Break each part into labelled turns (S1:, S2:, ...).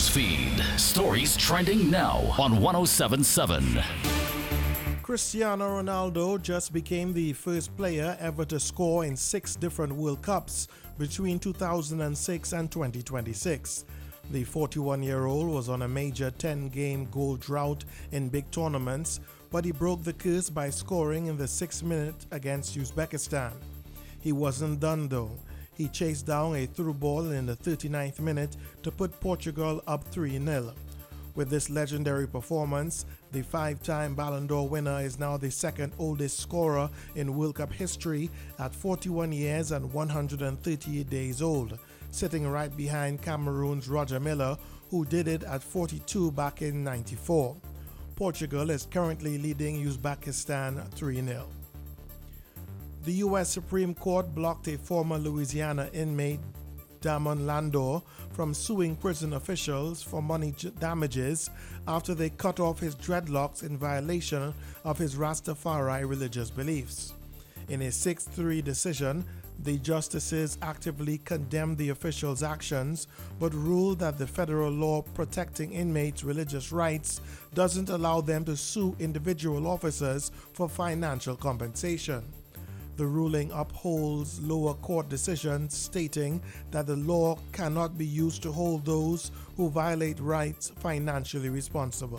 S1: News feed. Stories trending now on 1077.
S2: Cristiano Ronaldo just became the first player ever to score in 6 different World Cups between 2006 and 2026. The 41-year-old was on a major 10-game goal drought in big tournaments, but he broke the curse by scoring in the 6th minute against Uzbekistan. He wasn't done though. He chased down a through ball in the 39th minute to put Portugal up 3-0. With this legendary performance, the 5-time Ballon d'Or winner is now the second oldest scorer in World Cup history at 41 years and 138 days old, sitting right behind Cameroon's Roger Milla, who did it at 42 back in '94. Portugal is currently leading Uzbekistan 3-0. The U.S. Supreme Court blocked a former Louisiana inmate, Damon Landor, from suing prison officials for money damages after they cut off his dreadlocks in violation of his Rastafari religious beliefs. In a 6-3 decision, the justices actively condemned the officials' actions but ruled that the federal law protecting inmates' religious rights doesn't allow them to sue individual officers for financial compensation. The ruling upholds lower court decisions stating that the law cannot be used to hold those who violate rights financially responsible.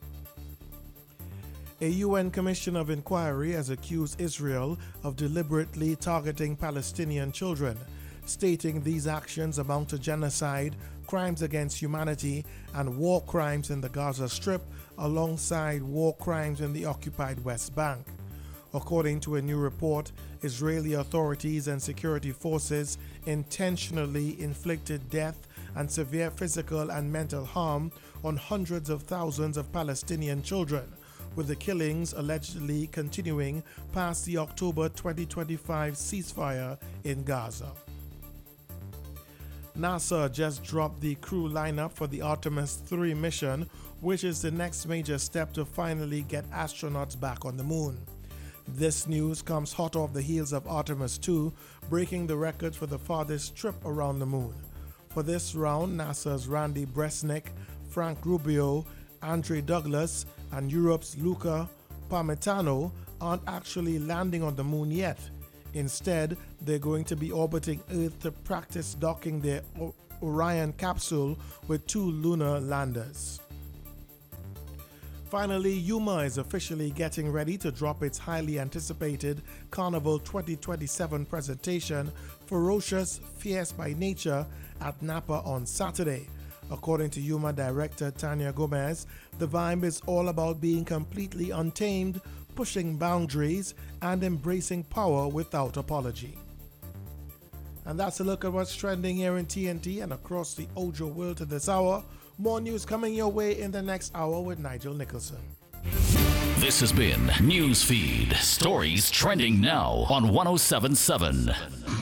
S2: A UN Commission of Inquiry has accused Israel of deliberately targeting Palestinian children, stating these actions amount to genocide, crimes against humanity, and war crimes in the Gaza Strip, alongside war crimes in the occupied West Bank. According to a new report, Israeli authorities and security forces intentionally inflicted death and severe physical and mental harm on hundreds of thousands of Palestinian children, with the killings allegedly continuing past the October 2025 ceasefire in Gaza. NASA just dropped the crew lineup for the Artemis 3 mission, which is the next major step to finally get astronauts back on the moon. This news comes hot off the heels of Artemis 2 breaking the record for the farthest trip around the moon. For this round, NASA's Randy Bresnik, Frank Rubio, Andre Douglas, and Europe's Luca Parmitano aren't actually landing on the moon yet. Instead, they're going to be orbiting Earth to practice docking their Orion capsule with 2 lunar landers. Finally, Yuma is officially getting ready to drop its highly anticipated Carnival 2027 presentation, Ferocious, Fierce by Nature, at Napa on Saturday. According to Yuma director Tanya Gomez, the vibe is all about being completely untamed, pushing boundaries, and embracing power without apology. And that's a look at what's trending here in TNT and across the Ojo world to this hour. More news coming your way in the next hour with Nigel Nicholson.
S1: This has been Newsfeed. Stories trending now on 1077.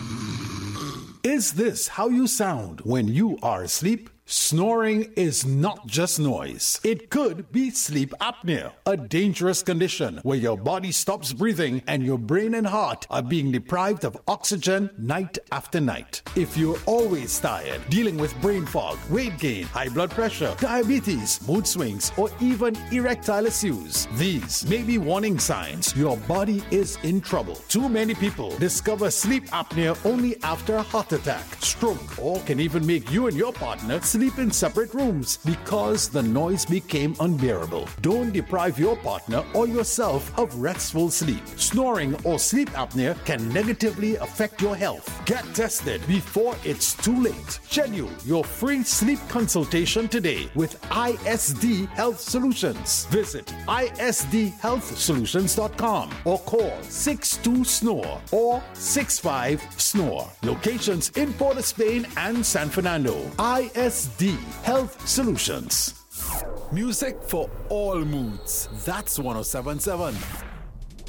S3: Is this how you sound when you are asleep? Snoring is not just noise. It could be sleep apnea, a dangerous condition where your body stops breathing and your brain and heart are being deprived of oxygen night after night. If you're always tired, dealing with brain fog, weight gain, high blood pressure, diabetes, mood swings, or even erectile issues, these may be warning signs your body is in trouble. Too many people discover sleep apnea only after a heart attack, stroke, or can even make you and your partner sleep in separate rooms because the noise became unbearable. Don't deprive your partner or yourself of restful sleep. Snoring or sleep apnea can negatively affect your health. Get tested before it's too late. Schedule your free sleep consultation today with ISD Health Solutions. Visit isdhealthsolutions.com or call 62-SNORE or 65-SNORE. Locations in Port of Spain and San Fernando. ISD Health Solutions.
S4: Music for all moods. That's 1077.